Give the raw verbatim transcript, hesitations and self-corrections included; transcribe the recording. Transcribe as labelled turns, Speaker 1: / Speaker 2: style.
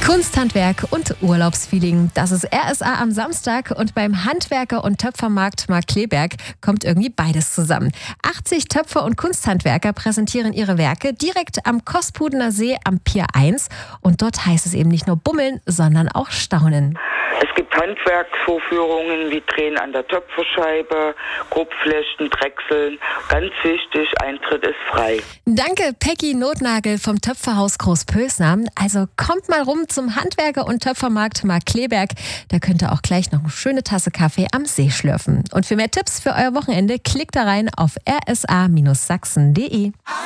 Speaker 1: Kunsthandwerk und Urlaubsfeeling. Das ist R S A am Samstag und beim Handwerker- und Töpfermarkt Markkleeberg kommt irgendwie beides zusammen. achtzig Töpfer und Kunsthandwerker präsentieren ihre Werke direkt am Kospudener See am Pier eins und dort heißt es eben nicht nur bummeln, sondern auch staunen.
Speaker 2: Es gibt Handwerksvorführungen wie Drehen an der Töpferscheibe, Grobflechten, Drechseln. Ganz wichtig, Eintritt ist frei.
Speaker 1: Danke, Peggy Notnagel vom Töpferhaus Großpösner. Also kommt mal rum zum Handwerker- und Töpfermarkt Markkleeberg. Da könnt ihr auch gleich noch eine schöne Tasse Kaffee am See schlürfen. Und für mehr Tipps für euer Wochenende klickt da rein auf r s a Bindestrich sachsen punkt d e.